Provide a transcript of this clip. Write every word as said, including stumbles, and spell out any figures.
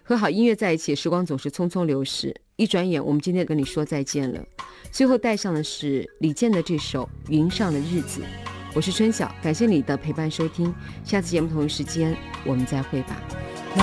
和好音乐在一起，时光总是匆匆流逝，一转眼我们今天跟你说再见了。最后带上的是李健的这首《云上的日子》。我是春晓，感谢你的陪伴收听，下次节目同一时间我们再会吧。